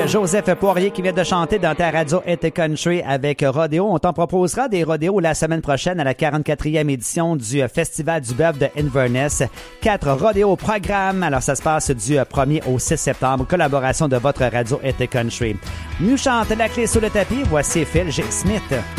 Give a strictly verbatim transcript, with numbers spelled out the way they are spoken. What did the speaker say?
Joseph Poirier qui vient de chanter dans ta radio Été Country avec Rodéo. On t'en proposera des rodéos la semaine prochaine à la quarante-quatrième édition du Festival du bœuf de Inverness. Quatre rodéos au programme. Alors, ça se passe du premier au six septembre. Collaboration de votre radio Été Country. Nous chante la clé sous le tapis. Voici Phil G. Smith.